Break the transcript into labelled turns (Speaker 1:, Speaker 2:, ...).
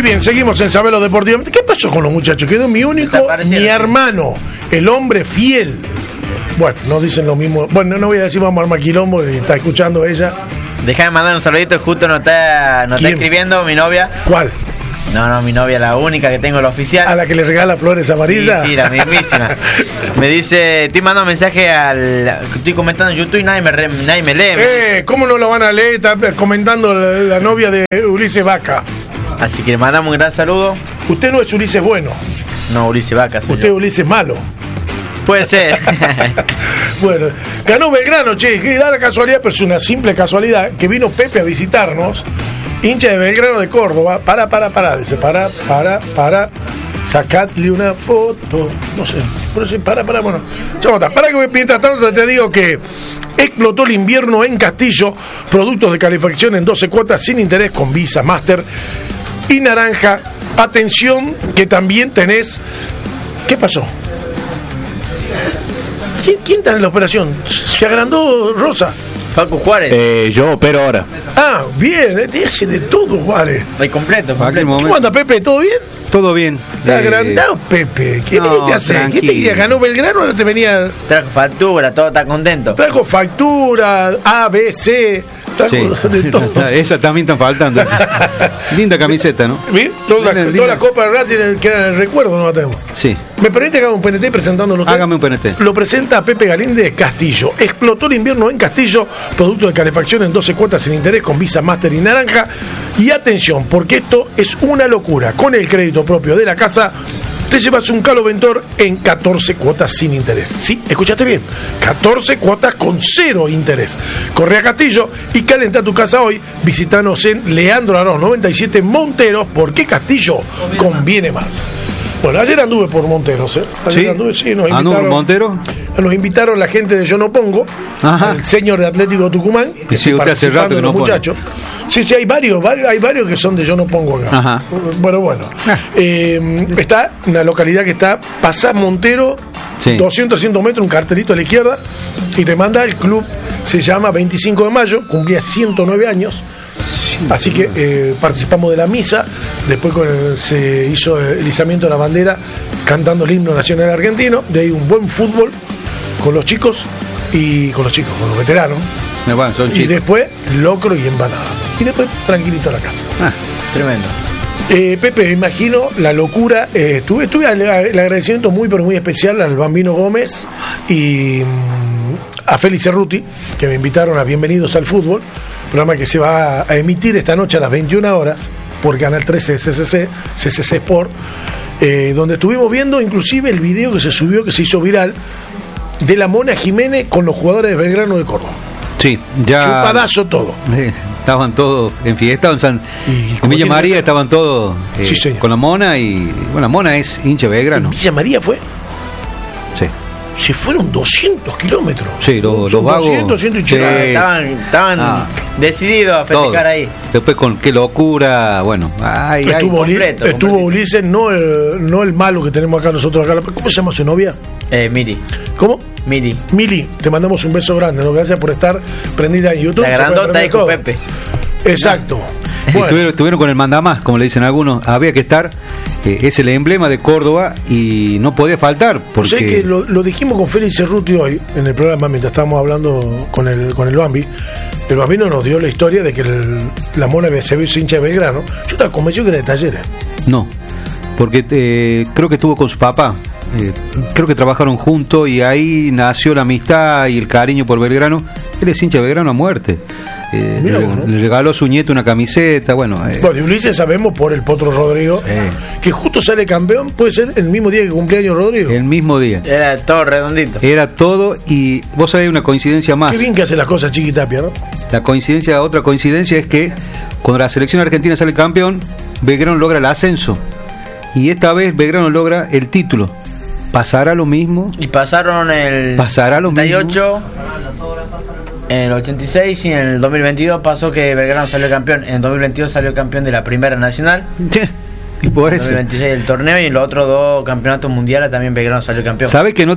Speaker 1: Muy bien, seguimos en Sabelo Deportivo. ¿Qué pasó con los muchachos? Quedó mi único, mi hermano, el hombre fiel. Bueno, no dicen lo mismo. Bueno, no voy a decir vamos a armar quilombo, está escuchando ella.
Speaker 2: Déjame mandar un saludito, justo nos está escribiendo mi novia.
Speaker 1: ¿Cuál?
Speaker 2: No, mi novia, la única que tengo, la oficial.
Speaker 1: ¿A la que le regala flores amarillas?
Speaker 2: Sí, la mismísima. Me dice, estoy mandando un mensaje estoy comentando en YouTube y nadie me lee.
Speaker 1: ¿Cómo no lo van a leer? Está comentando la novia de Ulises Vaca.
Speaker 2: Así que le mandamos un gran saludo.
Speaker 1: Usted no es Ulises bueno.
Speaker 2: No, Ulises Vaca soy
Speaker 1: usted
Speaker 2: yo.
Speaker 1: Es Ulises malo.
Speaker 2: Puede ser.
Speaker 1: Bueno, ganó Belgrano, che, que da la casualidad, pero es una simple casualidad, que vino Pepe a visitarnos, hincha de Belgrano de Córdoba. Dice, para, sacadle una foto, no sé, pero sí, bueno, chavota, para que mientras tanto te digo que explotó el invierno en Castillo, productos de calefacción en 12 cuotas sin interés con Visa, Master y Naranja. Atención que también tenés, ¿qué pasó? ¿Quién está en la operación? ¿Se agrandó Rosas?
Speaker 2: Facu Juárez.
Speaker 3: Yo opero ahora.
Speaker 1: Ah, bien, te hace de todo, Juárez.
Speaker 2: Hay completo.
Speaker 1: ¿Cómo anda, Pepe? ¿Todo bien?
Speaker 3: Todo bien.
Speaker 1: ¿Está agrandado, Pepe? ¿Qué viniste a hacer? ¿Qué te querías? ¿Ganó Belgrano o no te venía?
Speaker 2: Trajo factura, todo está contento.
Speaker 1: Trajo factura, A, B, C.
Speaker 3: Sí.
Speaker 1: De todo.
Speaker 3: Esa también están faltando. Linda camiseta, ¿no?
Speaker 1: ¿Bien? Toda la Copa de Racing queda en el recuerdo, no la tenemos.
Speaker 3: Sí.
Speaker 1: ¿Me permite que haga un PNT presentándolo usted?
Speaker 3: Hágame un PNT.
Speaker 1: Lo presenta Pepe Galíndez Castillo. Explotó el invierno en Castillo, producto de calefacción en 12 cuotas sin interés con Visa, Master y Naranja. Y atención, porque esto es una locura. Con el crédito propio de la casa, te llevas un Caloventor en 14 cuotas sin interés. Sí, escuchaste bien. 14 cuotas con 0 interés. Corre a Castillo y calenta tu casa hoy. Visítanos en Leandro Arón 97 Monteros, porque Castillo conviene más. Bueno, ayer anduve por Monteros, ¿eh?
Speaker 3: ¿Sí?
Speaker 1: Nos invitaron,
Speaker 3: Montero?
Speaker 1: Nos invitaron la gente de Yo No Pongo, el señor de Atlético Tucumán,
Speaker 3: que sí, usted hace rato que no
Speaker 1: muchachos. Sí, hay varios que son de Yo No Pongo acá.
Speaker 3: Ajá.
Speaker 1: Bueno. Está una localidad que está, pasás Montero, sí. 200 metros, un cartelito a la izquierda, y te manda el club, se llama 25 de mayo, cumplía 109 años. Así que participamos de la misa, después se hizo el izamiento de la bandera cantando el himno nacional argentino, de ahí un buen fútbol con los chicos, con los veteranos, y después locro y empanada, y después tranquilito a la casa.
Speaker 2: Tremendo.
Speaker 1: Pepe, me imagino la locura. Tuve el agradecimiento muy especial al Bambino Gómez y a Félix Cerruti, que me invitaron a Bienvenidos al Fútbol, programa que se va a emitir esta noche a las 21 horas por Canal 13 CCC Sport, donde estuvimos viendo inclusive el video que se subió, que se hizo viral, de la Mona Jiménez con los jugadores de Belgrano de Córdoba.
Speaker 3: Sí, ya.
Speaker 1: Chupadazo todo.
Speaker 3: Estaban todos en fiesta, en Villa María estaban todos
Speaker 1: sí,
Speaker 3: con la Mona, y bueno, la Mona es hincha de Belgrano.
Speaker 1: ¿En Villa María fue?
Speaker 3: Sí.
Speaker 1: Se fueron 200 kilómetros.
Speaker 3: Sí, los vagos.
Speaker 1: 200
Speaker 3: sí.
Speaker 2: Estaban decididos a festejar ahí.
Speaker 3: Después con qué locura, bueno.
Speaker 1: Estuvo Ulises, no el malo que tenemos acá nosotros acá. ¿Cómo se llama su novia?
Speaker 2: Miri.
Speaker 1: ¿Cómo?
Speaker 2: Mili,
Speaker 1: te mandamos un beso grande, ¿no? Gracias por estar prendida en YouTube.
Speaker 2: La grandota con Pepe.
Speaker 1: Exacto.
Speaker 3: Bueno. Estuvieron con el mandamás, como le dicen algunos. Había que estar, es el emblema de Córdoba y no podía faltar. Porque...
Speaker 1: Sé que lo dijimos con Félix Cerruti hoy en el programa, mientras estábamos hablando con el Bambi. El Bambino nos dio la historia de que la Mona se había hincha de Belgrano. Yo estaba convencido que era de Talleres.
Speaker 3: No, porque creo que estuvo con su papá. Creo que trabajaron juntos y ahí nació la amistad y el cariño por Belgrano. Él es hincha de Belgrano a muerte. Le regaló a su nieto una camiseta. Bueno,
Speaker 1: de Ulises sabemos por el Potro Rodrigo, que justo sale campeón. Puede ser el mismo día que cumpleaños Rodrigo.
Speaker 3: El mismo día.
Speaker 2: Era todo redondito.
Speaker 3: Era todo. Y vos sabés una coincidencia más.
Speaker 1: Qué bien que hace las cosas Chiquitapia, ¿no?
Speaker 3: Otra coincidencia es que cuando la selección argentina sale campeón, Belgrano logra el ascenso. Y esta vez Belgrano logra el título. ¿Pasará lo mismo?
Speaker 2: Y pasaron el 88, en el 86 y en el 2022 pasó que Belgrano salió campeón. En el 2022 salió campeón de la Primera Nacional.
Speaker 3: Y por eso.
Speaker 2: En el 2026 el torneo, y en los otros 2 campeonatos mundiales también Belgrano salió campeón.
Speaker 3: ¿Sabe que no